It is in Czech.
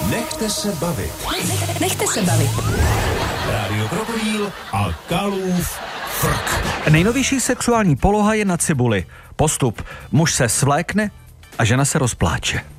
Nechte se bavit. Nechte se bavit. Rádio Krokodýl a Kalův frk. Nejnovější sexuální poloha je na cibuli. Postup. Muž se svlékne a žena se rozpláče.